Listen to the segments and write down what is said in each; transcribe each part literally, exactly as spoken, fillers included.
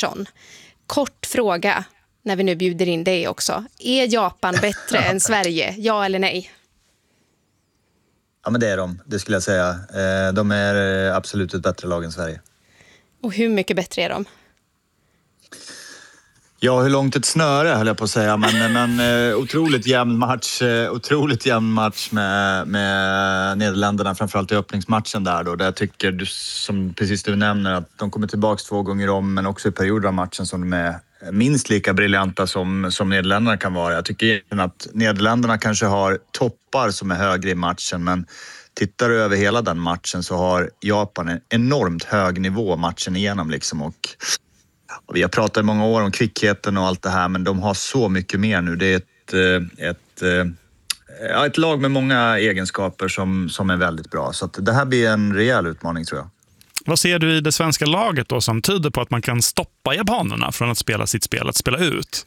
Persson. Kort fråga när vi nu bjuder in dig också. Är Japan bättre än Sverige? Ja eller nej? Ja, men det är de. Det skulle jag säga. De är absolut ett bättre lag än Sverige. Och hur mycket bättre är de? Ja, hur långt ett snöre höll jag på att säga, men, men otroligt jämn match, otroligt jämn match med, med Nederländerna, framförallt i öppningsmatchen där då. Där jag tycker, du, som precis du nämner, att de kommer tillbaka två gånger om, men också i perioder av matchen som de är minst lika briljanta som, som Nederländerna kan vara. Jag tycker att Nederländerna kanske har toppar som är högre i matchen, men tittar du över hela den matchen så har Japan en enormt hög nivå matchen igenom liksom, och vi har pratat i många år om kvickheten och allt det här, men de har så mycket mer nu. Det är ett, ett, ett, ett lag med många egenskaper som, som är väldigt bra. Så att det här blir en rejäl utmaning, tror jag. Vad ser du i det svenska laget då som tyder på att man kan stoppa japanerna från att spela sitt spel, att spela ut?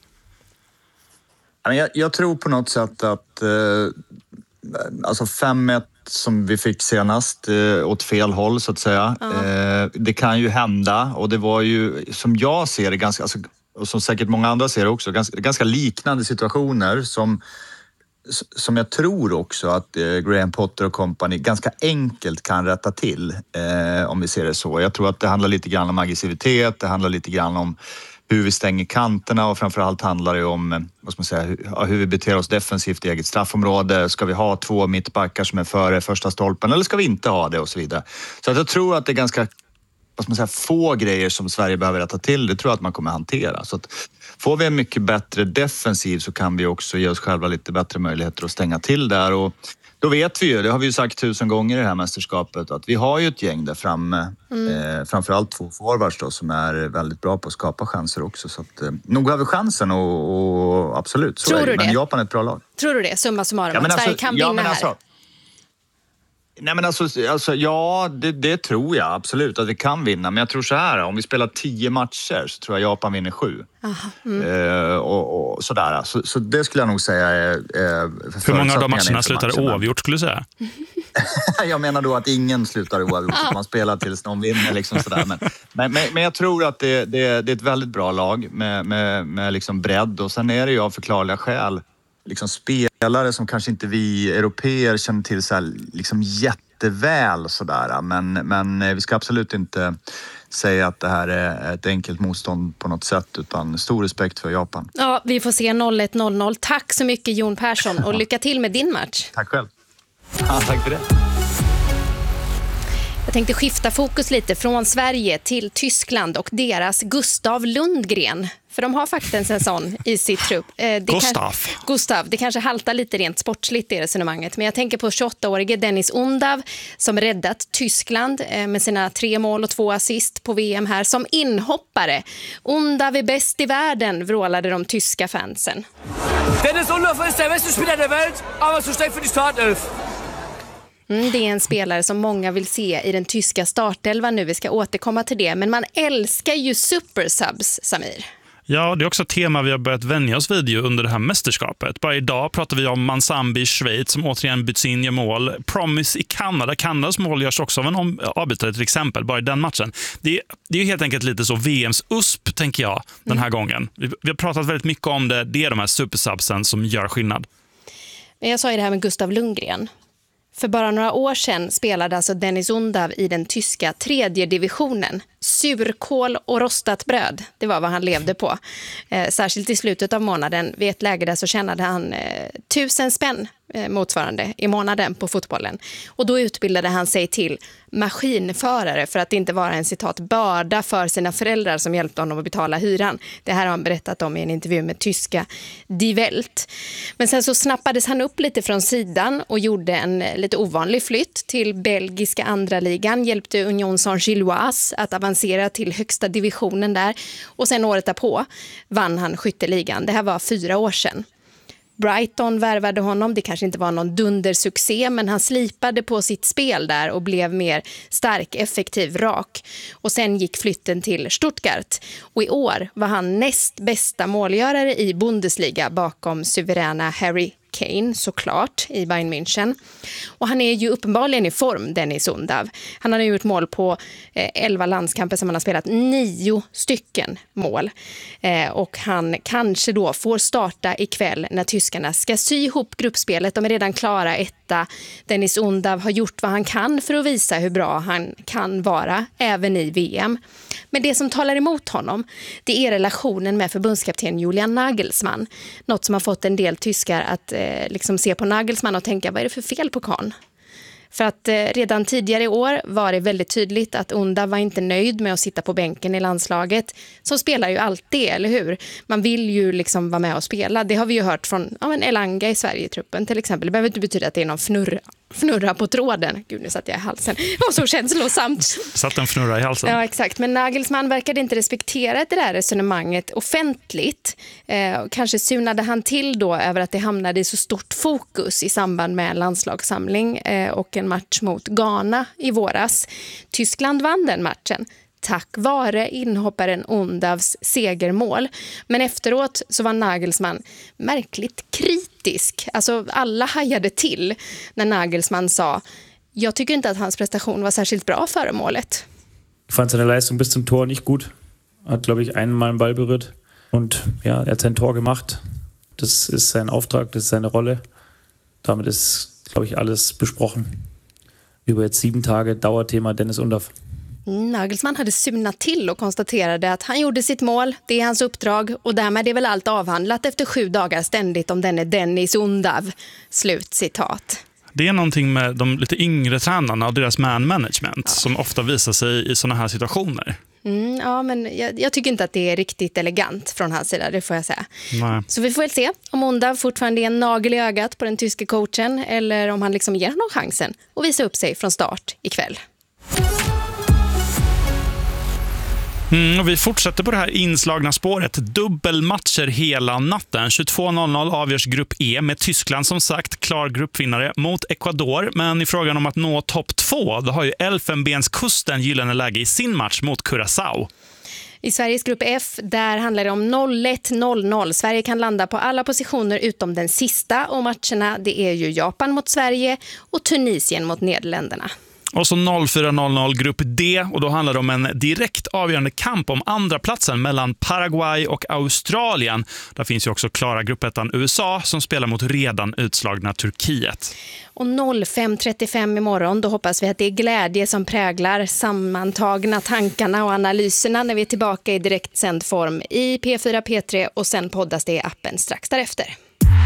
Jag, jag tror på något sätt att eh, alltså fem ett som vi fick senast eh, åt fel håll så att säga. Uh-huh. Eh, det kan ju hända, och det var ju som jag ser det ganska, alltså, och som säkert många andra ser det också, ganska, ganska liknande situationer som, som jag tror också att eh, Graham Potter och company ganska enkelt kan rätta till eh, om vi ser det så. Jag tror att det handlar lite grann om aggressivitet, det handlar lite grann om hur vi stänger kanterna, och framförallt handlar det om, vad ska man säga, hur, hur vi beter oss defensivt i eget straffområde. Ska vi ha två mittbackar som är före första stolpen, eller ska vi inte ha det, och så vidare. Så att jag tror att det är ganska, vad ska man säga, få grejer som Sverige behöver rätta till. Det tror jag att man kommer hantera. Så att får vi en mycket bättre defensiv så kan vi också ge oss själva lite bättre möjligheter att stänga till där. Och då vet vi ju, det har vi ju sagt tusen gånger i det här mästerskapet, att vi har ju ett gäng där framme, mm. eh, framförallt två forwards då, som är väldigt bra på att skapa chanser också. Så att, eh, nog har vi chansen, och, och absolut, så Tror är det. Du Men det? Japan är ett bra lag. Tror du det? Summa summarum, ja, att Sverige alltså, kan ja, vinna här? Alltså, nej men alltså, alltså ja, det, det tror jag absolut att vi kan vinna. Men jag tror så här, om vi spelar tio matcher så tror jag Japan vinner sju. Aha, mm. eh, och, och sådär. Så, så det skulle jag nog säga är, är hur många av de matcherna slutar oavgjort, skulle du säga? Jag menar då att ingen slutar oavgjort, att man spelar tills någon vinner liksom sådär. Men, men, men, men jag tror att det, det, det är ett väldigt bra lag med, med, med liksom bredd, och sen är det ju av förklarliga skäl liksom spelare som kanske inte vi europeer känner till så här, liksom jätteväl sådär. Men, men vi ska absolut inte säga att det här är ett enkelt motstånd på något sätt, utan stor respekt för Japan. Ja, vi får se noll ett noll noll. Tack så mycket Jon Persson, och lycka till med din match. Tack själv. Ja, tack för det. Jag tänkte skifta fokus lite från Sverige till Tyskland och deras Gustav Lundgren. För de har faktiskt en sån i sitt trupp. Eh, Gustav. Kan, Gustav, det kanske haltar lite rent sportsligt i resonemanget. Men jag tänker på tjugoåttaårige Dennis Undav som räddat Tyskland eh, med sina tre mål och två assist på V M här som inhoppare. Undav är bäst i världen, vrålade de tyska fansen. Dennis Undav är den bästa spelaren i världen, men så stark för din startelf. Mm, det är en spelare som många vill se i den tyska startelvan nu. Vi ska återkomma till det. Men man älskar ju supersubs, Samir. Ja, det är också ett tema vi har börjat vänja oss vid under det här mästerskapet. Bara idag pratar vi om Mansambi i Schweiz som återigen byts in i mål. Promise i Kanada. Kanadas mål görs också av en avbytare till exempel, bara i den matchen. Det är, det är ju helt enkelt lite så V M:s U S P, tänker jag, den här mm. gången. Vi, vi har pratat väldigt mycket om det. Det är de här supersubsen som gör skillnad. Men jag sa ju det här med Gustav Lundgren. För bara några år sedan spelade alltså Dennis Undav i den tyska tredje divisionen. Surkål och rostat bröd, det var vad han levde på. Eh, särskilt i slutet av månaden, vid ett läge där så tjänade han eh, tusen spänn eh, motsvarande i månaden på fotbollen. Och då utbildade han sig till maskinförare för att inte vara en citat börda för sina föräldrar som hjälpte honom att betala hyran. Det här har han berättat om i en intervju med tyska Die Welt. Men sen så snappades han upp lite från sidan och gjorde en lite ovanlig flytt till belgiska andra ligan, hjälpte Union Saint-Gilloise att avancera till högsta divisionen där, och sen året därpå vann han skytteligan. Det här var fyra år sedan. Brighton värvade honom, det kanske inte var någon dundersuccé, men han slipade på sitt spel där och blev mer stark, effektiv, rak. Och sen gick flytten till Stuttgart. Och i år var han näst bästa målgörare i Bundesliga bakom suveräna Harry Kane såklart i Bayern München. Och han är ju uppenbarligen i form, Dennis Undav. Han har gjort mål på eh, elva landskamper som han har spelat, nio stycken mål. Eh, och han kanske då får starta ikväll när tyskarna ska sy ihop gruppspelet. De är redan klara etta. Dennis Undav har gjort vad han kan för att visa hur bra han kan vara även i V M. Men det som talar emot honom, det är relationen med förbundskapten Julian Nagelsmann. Något som har fått en del tyskar att eh, liksom se på Nagelsmann och tänka, vad är det för fel på karln? För att eh, redan tidigare i år var det väldigt tydligt att Undav var inte nöjd med att sitta på bänken i landslaget. Som spelar ju alltid, eller hur? Man vill ju liksom vara med och spela. Det har vi ju hört från ja, men Elanga i Sverige-truppen till exempel. Det behöver inte betyda att det är någon fnurra. Fnurra på tråden. Gud, nu satt jag i halsen. Det var så känslosamt. Satt en fnurra i halsen. Ja, exakt. Men Nagelsmann verkade inte respektera det där resonemanget offentligt. Eh, kanske sunade han till då över att det hamnade i så stort fokus i samband med en landslagssamling eh, och en match mot Ghana i våras. Tyskland vann den matchen tack vare inhopparen Undavs segermål. Men efteråt så var Nagelsmann märkligt kritisk. Alltså alla hajade till när Nagelsmann sa, jag tycker inte att hans prestation var särskilt bra före målet. Ich fand seine Leistung bis zum Tor nicht gut. Hat, glaube ich, einmal einen Ball berührt. Und ja, er hat sein Tor gemacht. Das ist sein Auftrag, das ist seine Rolle. Damit ist, glaube ich, alles besprochen. Über jetzt sieben Tage Dauerthema Dennis Undav. Nagelsmann hade sumnat till och konstaterade att han gjorde sitt mål, det är hans uppdrag och därmed är väl allt avhandlat efter sju dagar ständigt om denne Dennis Undav. Slut citat. Det är någonting med de lite yngre tränarna och deras man management ja. som ofta visar sig i såna här situationer. Mm, ja, men jag, jag tycker inte att det är riktigt elegant från hans sida, det får jag säga. Nej. Så vi får väl se om Undav fortfarande är en nagel i ögat på den tyska coachen eller om han liksom ger honom chansen att visa upp sig från start ikväll. Mm, och vi fortsätter på det här inslagna spåret. Dubbelmatcher hela natten. tjugotvå noll noll avgörs grupp E med Tyskland som sagt klar gruppvinnare mot Ecuador. Men i frågan om att nå topp två, då har ju Elfenbenskusten gyllene läge i sin match mot Curaçao. I Sveriges grupp F, där handlar det om noll ett noll noll. Sverige kan landa på alla positioner utom den sista och matcherna det är ju Japan mot Sverige och Tunisien mot Nederländerna. Och så noll fyra noll noll grupp D och då handlar det om en direkt avgörande kamp om andra platsen mellan Paraguay och Australien. Där finns ju också klara gruppettan U S A som spelar mot redan utslagna Turkiet. Och noll fem trettiofem imorgon, då hoppas vi att det är glädje som präglar sammantagna tankarna och analyserna när vi är tillbaka i direkt sänd form i P fyra P tre och sen poddas det i appen strax därefter.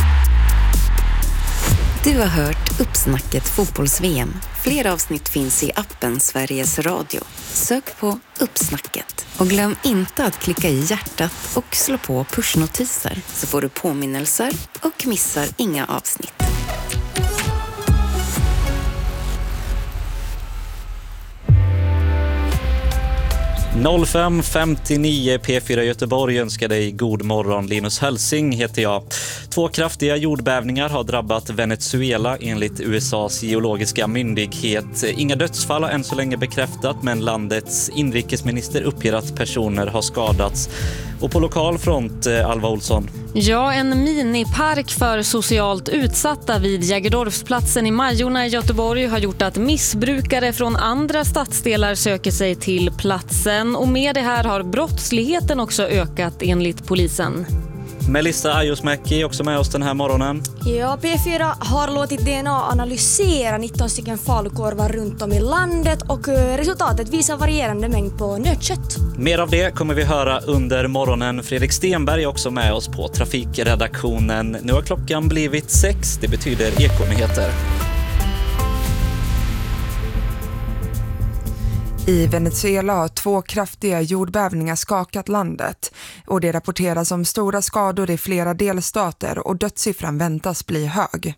Du har hört Uppsnacket fotbolls-V M. Fler avsnitt finns i appen Sveriges Radio. Sök på Uppsnacket. Och glöm inte att klicka i hjärtat och slå på pushnotiser så får du påminnelser och missar inga avsnitt. noll fem femtionio P fyra Göteborg önskar dig god morgon. Linus Hälsing heter jag. Två kraftiga jordbävningar har drabbat Venezuela enligt U S A:s geologiska myndighet. Inga dödsfall har än så länge bekräftat, men landets inrikesminister uppger att personer har skadats. Och på lokal front, Alva Olsson. Ja, en minipark för socialt utsatta vid Jägerdorfsplatsen i Majorna i Göteborg har gjort att missbrukare från andra stadsdelar söker sig till platsen. Och med det här har brottsligheten också ökat enligt polisen. Melissa Ajosmäki är också med oss den här morgonen. Ja, P fyra har låtit D N A analysera nitton stycken falukorvar runt om i landet och resultatet visar varierande mängd på nötkött. Mer av det kommer vi höra under morgonen. Fredrik Stenberg är också med oss på trafikredaktionen. Nu har klockan blivit sex, det betyder Ekonyheter. I Venezuela har två kraftiga jordbävningar skakat landet och det rapporteras om stora skador i flera delstater och dödssiffran väntas bli hög.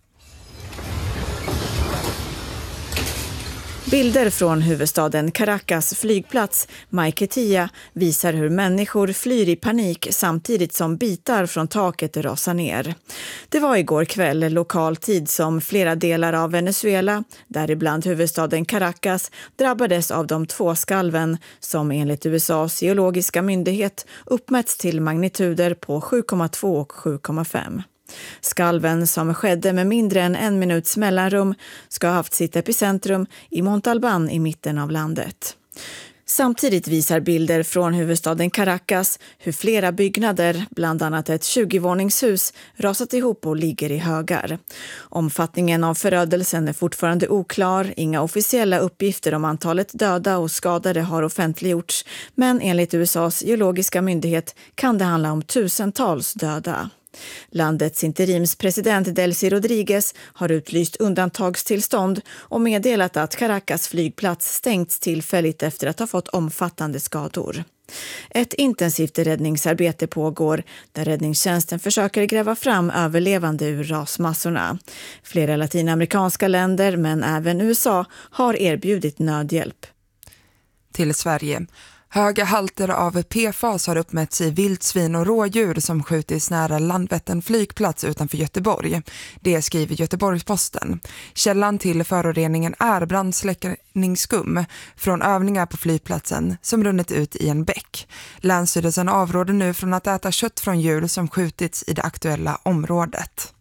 Bilder från huvudstaden Caracas flygplats Maiquetía visar hur människor flyr i panik samtidigt som bitar från taket rasar ner. Det var igår kväll lokal tid som flera delar av Venezuela, däribland huvudstaden Caracas, drabbades av de två skalven som enligt U S A:s geologiska myndighet uppmätts till magnituder på sju komma två och sju komma fem. Skalven, som skedde med mindre än en minuts mellanrum, ska ha haft sitt epicentrum i Montalban i mitten av landet. Samtidigt visar bilder från huvudstaden Caracas hur flera byggnader, bland annat ett tjugo-våningshus, rasat ihop och ligger i högar. Omfattningen av förödelsen är fortfarande oklar. Inga officiella uppgifter om antalet döda och skadade har offentliggjorts, men enligt U S A:s geologiska myndighet kan det handla om tusentals döda. Landets interimspresident Delcy Rodriguez har utlyst undantagstillstånd och meddelat att Caracas flygplats stängts tillfälligt efter att ha fått omfattande skador. Ett intensivt räddningsarbete pågår där räddningstjänsten försöker gräva fram överlevande ur rasmassorna. Flera latinamerikanska länder, men även U S A, har erbjudit nödhjälp. Till Sverige. Höga halter av P F A S har uppmätts i vildsvin och rådjur som skjutits nära Landvetten flygplats utanför Göteborg. Det skriver Göteborgs-Posten. Källan till föroreningen är brandsläckningsskum från övningar på flygplatsen som runnit ut i en bäck. Länsstyrelsen avråder nu från att äta kött från djur som skjutits i det aktuella området.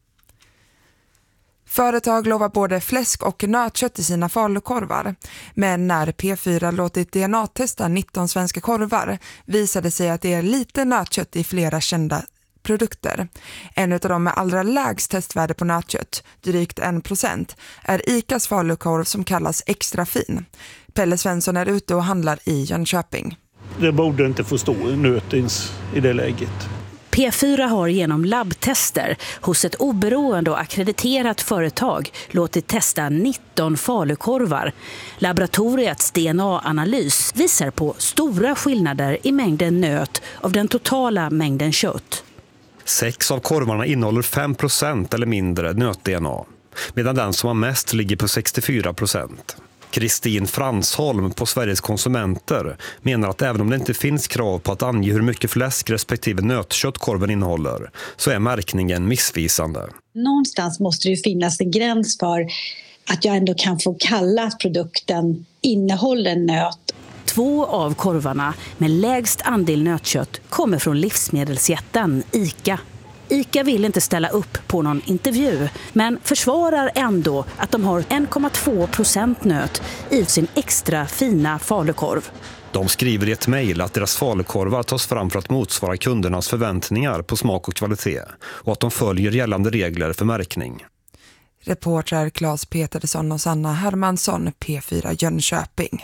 Företag lovar både fläsk och nötkött i sina falukorvar. Men när P fyra låtit D N A-testa nitton svenska korvar visade sig att det är lite nötkött i flera kända produkter. En av dem med allra lägst testvärde på nötkött, drygt en procent, är ICAs falukorv som kallas extra fin. Pelle Svensson är ute och handlar i Jönköping. Det borde inte få stå nötins i det läget. P fyra har genom labbtester hos ett oberoende och akkrediterat företag låtit testa nitton falukorvar. Laboratoriets D N A-analys visar på stora skillnader i mängden nöt av den totala mängden kött. Sex av korvarna innehåller fem procent eller mindre nöt-D N A, medan den som har mest ligger på sextiofyra procent. Kristin Fransholm på Sveriges konsumenter menar att även om det inte finns krav på att ange hur mycket fläsk respektive nötkött korven innehåller, så är märkningen missvisande. Någonstans måste det ju finnas en gräns för att jag ändå kan få kalla att produkten innehåller nöt. Två av korvarna med lägst andel nötkött kommer från livsmedelsjätten ICA. ICA vill inte ställa upp på någon intervju, men försvarar ändå att de har en komma två procent nöt i sin extra fina falukorv. De skriver i ett mejl att deras falukorvar tas fram för att motsvara kundernas förväntningar på smak och kvalitet och att de följer gällande regler för märkning. Reportrar Claes Petersson och Sanna Hermansson, P fyra Jönköping.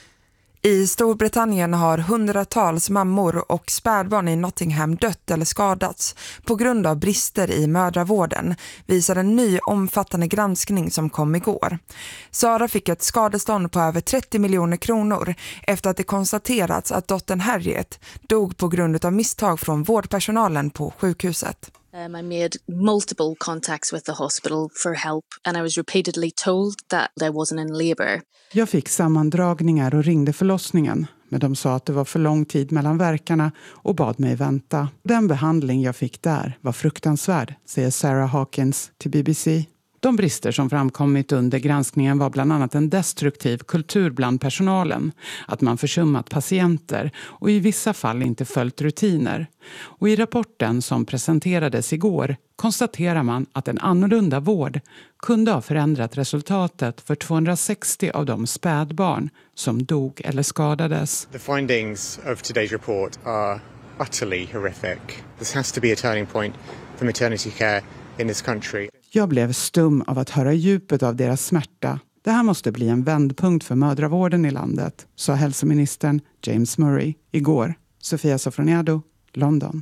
I Storbritannien har hundratals mammor och spädbarn i Nottingham dött eller skadats på grund av brister i mödravården, visar en ny omfattande granskning som kom igår. Sara fick ett skadestånd på över trettio miljoner kronor efter att det konstaterats att dottern Harriet dog på grund av misstag från vårdpersonalen på sjukhuset. Um, I made multiple contacts with the hospital for help and I was repeatedly told that I wasn't in labour. Jag fick sammandragningar och ringde förlossningen, men de sa att det var för lång tid mellan verkarna och bad mig vänta. Den behandling jag fick där var fruktansvärd, säger Sarah Hawkins till B B C. De brister som framkommit under granskningen var bland annat en destruktiv kultur bland personalen, att man försummat patienter och i vissa fall inte följt rutiner. Och i rapporten som presenterades igår konstaterar man att en annorlunda vård kunde ha förändrat resultatet för tvåhundrasextio av de spädbarn som dog eller skadades. The findings of today's report are utterly horrific. This has to be a turning point for maternity care in this country. Jag blev stum av att höra djupet av deras smärta. Det här måste bli en vändpunkt för mödravården i landet, sa hälsoministern James Murray igår. Sofia Sofroniado, London.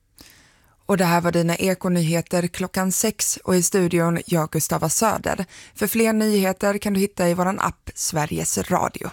Och det här var dina ekonyheter klockan sex och i studion jag Gustava Söder. För fler nyheter kan du hitta i våran app Sveriges Radio.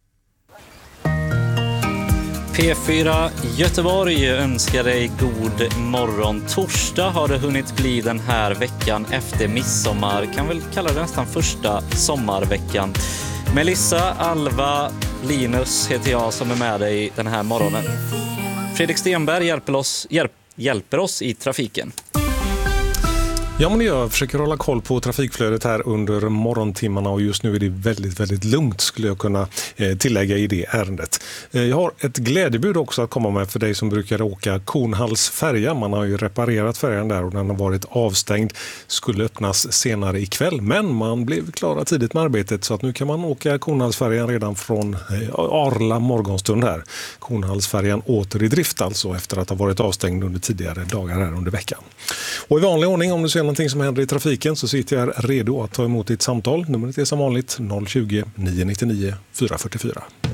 P fyra Göteborg önskar dig god morgon. Torsdag har det hunnit bli den här veckan efter midsommar. Kan väl kalla det nästan första sommarveckan. Melissa, Alva, Linus heter jag som är med dig den här morgonen. Fredrik Stenberg hjälper oss, hjälp, hjälper oss i trafiken. Ja, men jag försöker hålla koll på trafikflödet här under morgontimmarna och just nu är det väldigt, väldigt lugnt skulle jag kunna tillägga i det ärendet. Jag har ett glädjebud också att komma med för dig som brukar åka Kornhalls färja. Man har ju reparerat färjan där och den har varit avstängd. Skulle öppnas senare ikväll, men man blev klara tidigt med arbetet så att nu kan man åka Kornhallsfärjan redan från Arla morgonstund här. Kornhallsfärjan åter i drift alltså efter att ha varit avstängd under tidigare dagar här under veckan. Och i vanlig ordning om du ser någonting som händer i trafiken så sitter jag redo att ta emot ditt samtal. Numret är som vanligt noll tjugo, nio nio nio, fyra fyra fyra.